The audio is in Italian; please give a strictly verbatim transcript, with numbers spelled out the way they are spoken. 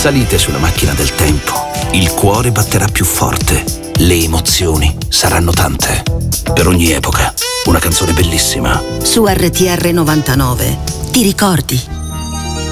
Salite sulla macchina del tempo. Il cuore batterà più forte. Le emozioni saranno tante. Per ogni epoca, una canzone bellissima. Su R T R novantanove. Ti ricordi?